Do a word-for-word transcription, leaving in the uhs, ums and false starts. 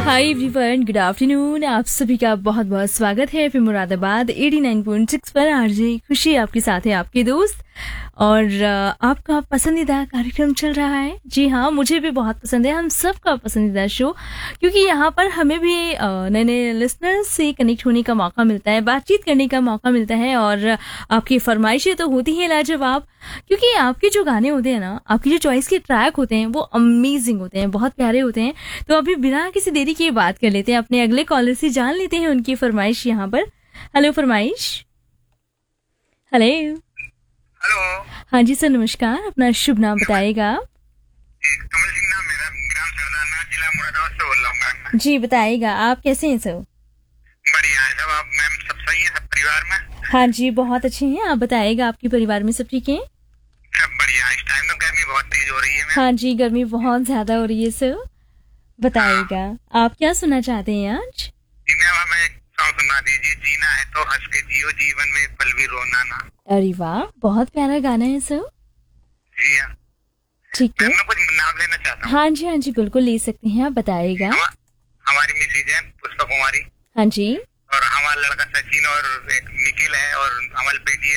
Hi everyone, good afternoon. आप सभी का बहुत बहुत स्वागत है फिर Moradabad eighty nine point six पर। आरजे खुशी आपके साथ है, आपके दोस्त। और अ, आपका पसंदीदा कार्यक्रम चल रहा है। जी हाँ, मुझे भी बहुत पसंद है, हम सबका पसंदीदा शो, क्योंकि यहाँ पर हमें भी नए नए लिसनर्स से कनेक्ट होने का मौका मिलता है, बातचीत करने का मौका मिलता है। और आपकी फरमाइशें तो होती हैं लाजवाब, क्योंकि आपके जो गाने होते हैं ना, आपकी जो चॉइस के ट्रैक होते हैं वो अमेजिंग होते हैं, बहुत प्यारे होते हैं। तो अभी बिना किसी देरी के बात कर लेते हैं, अपने अगले कॉलर से जान लेते हैं उनकी फरमाइश यहाँ पर। हेलो फरमाइश। हेलो। हेलो। हाँ जी सर, नमस्कार। अपना शुभ नाम बताइएगा। कमल सिंह नाम मेरा, ग्राम सरदारना, जिला मुरादाबाद से बोल रहा हूँ मैं। जी बताइएगा, आप कैसे हैं सर? बढ़िया है सब। आप मैम सब सही है, सब परिवार में? हाँ जी, बहुत अच्छे हैं। आप बताइएगा, आपके परिवार में सब ठीक है? सब बढ़िया। इस टाइम तो गर्मी बहुत तेज हो रही है मैम। हाँ जी, गर्मी बहुत ज्यादा हो रही है सर। बताइएगा, आप क्या सुनना चाहते हैं आज? जी मैम, हमें एक सॉन्ग सुना दीजिए, जीना है तो हंस के जियो, जीवन में एक पल भी रोना ना। अरे वाह, बहुत प्यारा गाना है सर। जी हाँ ठीक है। मैम, मैं कुछ नाम लेना चाहता हूँ। हाँ जी, हाँ जी, बिल्कुल ले सकते हैं। आप बताइएगा। हम, हमारी मिसेज है पुष्पा कुमारी, हाँ जी। और हमारा लड़का सचिन, और एक निखिल है, और हमारी बेटी है